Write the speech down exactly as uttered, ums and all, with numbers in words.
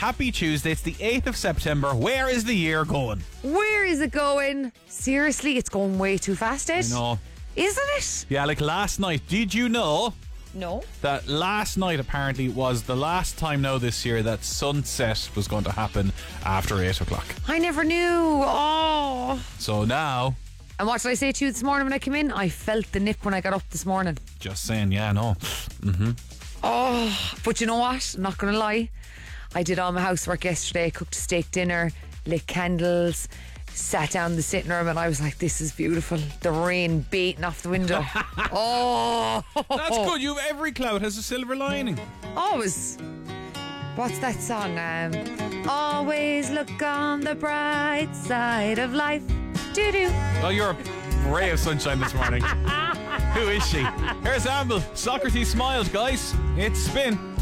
happy Tuesday. It's the eighth of September. Where is the year going? Where is it going? Seriously, it's going way too fast, Ed. I know. Isn't it? Yeah, like last night. Did you know No. that last night apparently was the last time now this year that sunset was going to happen after eight o'clock? I never knew. Oh. So now, And what did I say to you this morning when I came in? I felt the nip when I got up this morning. just saying, yeah, no. Mm-hmm. Oh, but you know what? I'm not going to lie. I did all my housework yesterday, cooked a steak dinner, lit candles, sat down in the sitting room, and I was like, this is beautiful. The rain beating off the window. Oh. That's good. You have every cloud has a silver lining. Always. What's that song? Um, always look on the bright side of life. Doo-doo. Oh, you're a ray of sunshine this morning. Who is she? Here's Amble. Socrates smiled, guys. It's Spin.